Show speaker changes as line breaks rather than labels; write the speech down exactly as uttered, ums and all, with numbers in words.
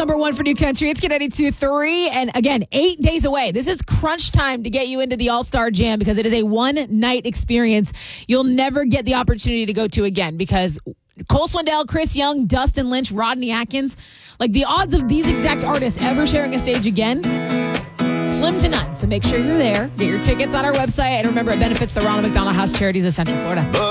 number one for New Country. It's K ninety-two point three. And again, eight days away. This is crunch time to get you into the All-Star Jam because it is a one-night experience you'll never get the opportunity to go to again because Cole Swindell, Chris Young, Dustin Lynch, Rodney Atkins, like the odds of these exact artists ever sharing a stage again, slim to none. So make sure you're there. Get your tickets on our website. And remember, it benefits the Ronald McDonald House Charities of Central Florida.